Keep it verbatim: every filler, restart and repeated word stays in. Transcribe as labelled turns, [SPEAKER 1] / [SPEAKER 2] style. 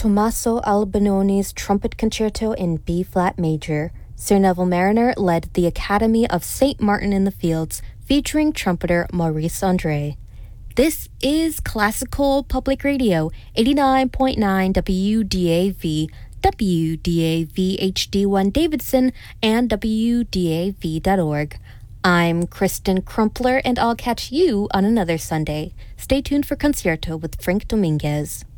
[SPEAKER 1] Tommaso Albinoni's Trumpet Concerto in B-flat major. Sir Neville Marriner led the Academy of Saint Martin in the Fields, featuring trumpeter Maurice Andre. This is Classical Public Radio, eighty-nine point nine W D A V, W D A V H D one Davidson, and W D A V dot org. I'm Kristen Crumpler, and I'll catch you on another Sunday. Stay tuned for Concerto with Frank Dominguez.